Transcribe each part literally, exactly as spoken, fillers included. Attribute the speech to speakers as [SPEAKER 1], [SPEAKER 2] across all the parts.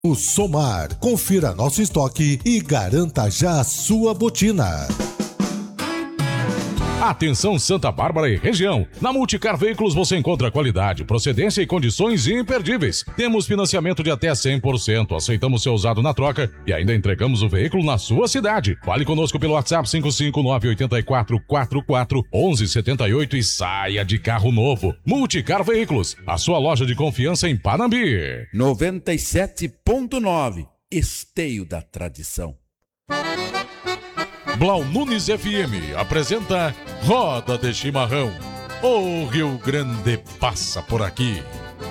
[SPEAKER 1] O Somar. Confira nosso estoque e garanta já a sua botina.
[SPEAKER 2] Atenção Santa Bárbara e região. Na Multicar Veículos você encontra qualidade, procedência e condições imperdíveis. Temos financiamento de até cem por cento. Aceitamos seu usado na troca e ainda entregamos o veículo na sua cidade. Fale conosco pelo WhatsApp cinco cinco nove oito quatro quatro quatro um um sete oito e saia de carro novo. Multicar Veículos, a sua loja de confiança em Panambi.
[SPEAKER 3] noventa e sete ponto nove, Esteio da Tradição.
[SPEAKER 2] Blau Nunes F M apresenta Roda de Chimarrão. O Rio Grande passa por aqui.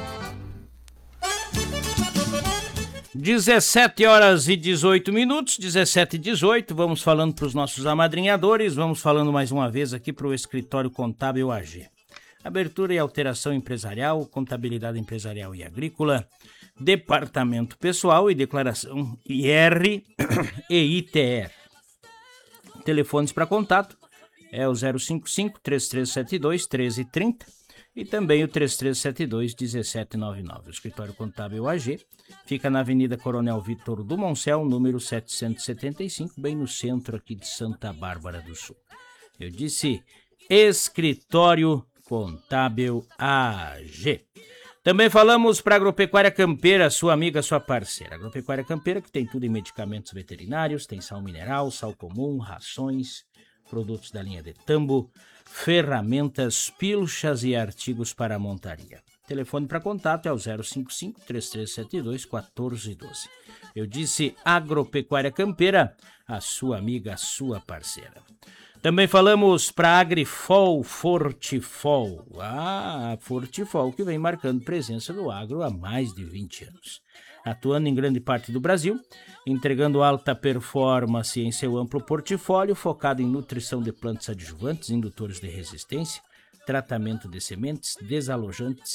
[SPEAKER 4] dezessete horas e dezoito minutos, dezessete e dezoito, vamos falando para os nossos amadrinhadores, vamos falando mais uma vez aqui para o Escritório Contábil A G. Abertura e alteração empresarial, contabilidade empresarial e agrícola, departamento pessoal e declaração I R e I T R. Telefones para contato é o zero cinco cinco, três três sete dois, um três três zero e também o três três sete dois, um sete nove nove. O Escritório Contábil A G fica na Avenida Coronel Vitor do Moncel, número setecentos e setenta e cinco, bem no centro aqui de Santa Bárbara do Sul. Eu disse Escritório Contábil A G. Também falamos para a Agropecuária Campeira, sua amiga, sua parceira. Agropecuária Campeira, que tem tudo em medicamentos veterinários, tem sal mineral, sal comum, rações, produtos da linha de tambo, ferramentas, pilchas e artigos para montaria. Telefone para contato é o zero cinco cinco, três três sete dois, um quatro um dois. Eu disse Agropecuária Campeira, a sua amiga, a sua parceira. Também falamos para Agrifol Fortifol. Ah, Fortifol que vem marcando presença no agro há mais de vinte anos. Atuando em grande parte do Brasil, entregando alta performance em seu amplo portfólio, focado em nutrição de plantas adjuvantes, indutores de resistência, tratamento de sementes, desalojantes,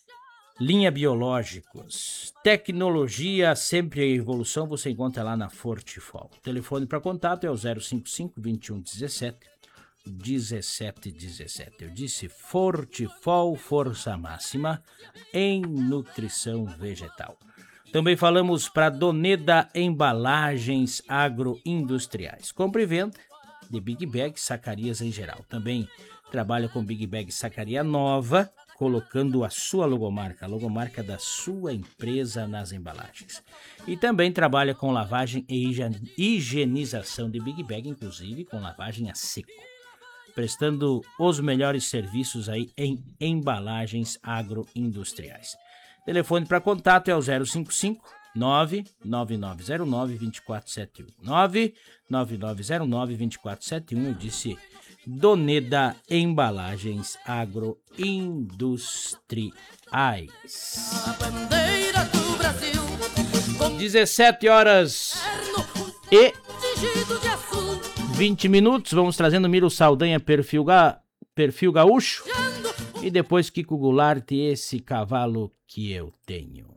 [SPEAKER 4] linha biológicos, tecnologia sempre em evolução, você encontra lá na Fortifol. O telefone para contato é o zero cinco cinco, vinte e um dezessete, dezessete dezessete. Eu disse Fortifol, força máxima em nutrição vegetal. Também falamos para Doneda Embalagens Agroindustriais. Compra e venda de Big Bag, sacarias em geral. Também trabalha com Big Bag sacaria nova, colocando a sua logomarca, a logomarca da sua empresa nas embalagens. E também trabalha com lavagem e higienização de Big Bag, inclusive com lavagem a seco, prestando os melhores serviços aí em embalagens agroindustriais. Telefone para contato é o zero cinco cinco, nove nove nove zero nove, dois quatro sete um. nove nove nove zero nove, dois quatro sete um, eu disse Doneda Embalagens Agroindustriais. dezessete horas e vinte minutos, vamos trazendo Miro Saldanha, perfil, ga, perfil gaúcho, e depois Kiko Goulart, esse cavalo que eu tenho.